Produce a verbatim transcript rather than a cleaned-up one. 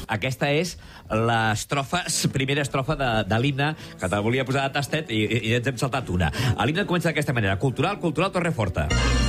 Aquesta és l'estrofa, primera estrofa de, de l'himne, que te la volia posar de tastet i, i ens hem saltat una. L'himne comença d'aquesta manera. Cultural, cultural, Torreforta.